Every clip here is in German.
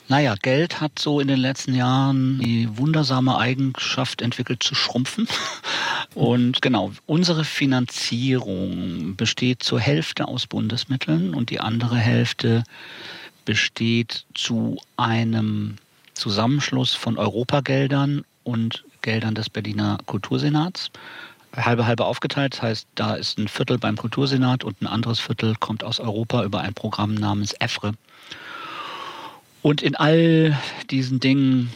Naja, Geld hat so in den letzten Jahren die wundersame Eigenschaft entwickelt zu schrumpfen. Und genau, unsere Finanzierung besteht zur Hälfte aus Bundesmitteln und die andere Hälfte besteht zu einem Zusammenschluss von Europageldern und Geldern des Berliner Kultursenats. Halbe aufgeteilt, das heißt, da ist ein Viertel beim Kultursenat und ein anderes Viertel kommt aus Europa über ein Programm namens EFRE. Und in all diesen Dingen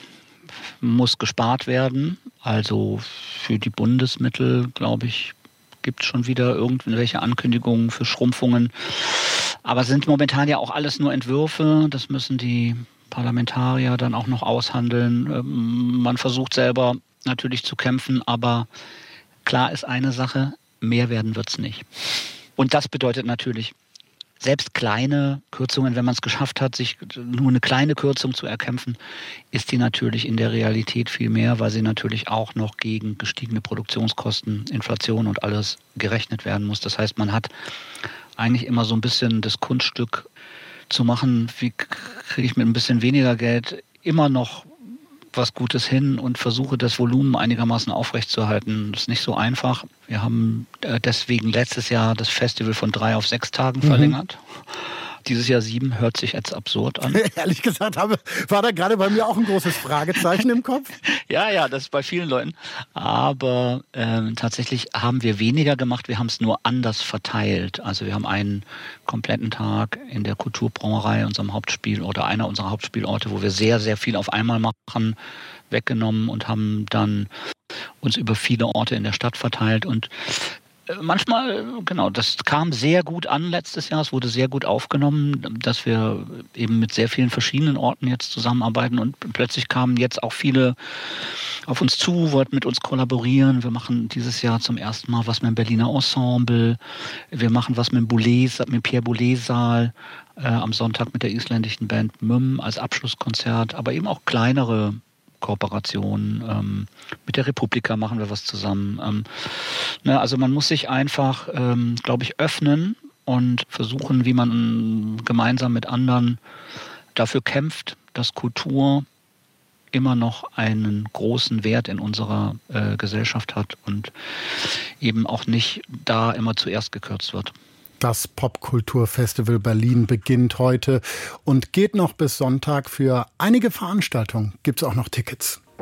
muss gespart werden. Also für die Bundesmittel, glaube ich, gibt es schon wieder irgendwelche Ankündigungen für Schrumpfungen. Aber es sind momentan ja auch alles nur Entwürfe. Das müssen die Parlamentarier dann auch noch aushandeln. Man versucht selber natürlich zu kämpfen, aber klar ist eine Sache, mehr werden wird es nicht. Und das bedeutet natürlich, selbst kleine Kürzungen, wenn man es geschafft hat, sich nur eine kleine Kürzung zu erkämpfen, ist die natürlich in der Realität viel mehr, weil sie natürlich auch noch gegen gestiegene Produktionskosten, Inflation und alles gerechnet werden muss. Das heißt, man hat eigentlich immer so ein bisschen das Kunststück zu machen, wie kriege ich mit ein bisschen weniger Geld immer noch was Gutes hin und versuche, das Volumen einigermaßen aufrechtzuerhalten. Das ist nicht so einfach. Wir haben deswegen letztes Jahr das Festival von 3 auf 6 Tagen verlängert. Dieses Jahr 7 hört sich jetzt absurd an. Ehrlich gesagt war da gerade bei mir auch ein großes Fragezeichen im Kopf. Ja, das ist bei vielen Leuten. Aber tatsächlich haben wir weniger gemacht. Wir haben es nur anders verteilt. Also wir haben einen kompletten Tag in der Kulturbrauerei, unserem Hauptspiel oder einer unserer Hauptspielorte, wo wir sehr, sehr viel auf einmal machen, weggenommen und haben dann uns über viele Orte in der Stadt verteilt. Und manchmal, genau, das kam sehr gut an letztes Jahr. Es wurde sehr gut aufgenommen, dass wir eben mit sehr vielen verschiedenen Orten jetzt zusammenarbeiten und plötzlich kamen jetzt auch viele auf uns zu, wollten mit uns kollaborieren. Wir machen dieses Jahr zum ersten Mal was mit dem Berliner Ensemble. Wir machen was mit dem Pierre Boulez Saal am Sonntag mit der isländischen Band Müm als Abschlusskonzert, aber eben auch kleinere Kooperation. Mit der Republika machen wir was zusammen. Also man muss sich einfach, glaube ich, öffnen und versuchen, wie man gemeinsam mit anderen dafür kämpft, dass Kultur immer noch einen großen Wert in unserer Gesellschaft hat und eben auch nicht da immer zuerst gekürzt wird. Das Popkulturfestival Berlin beginnt heute und geht noch bis Sonntag. Für einige Veranstaltungen gibt es auch noch Tickets.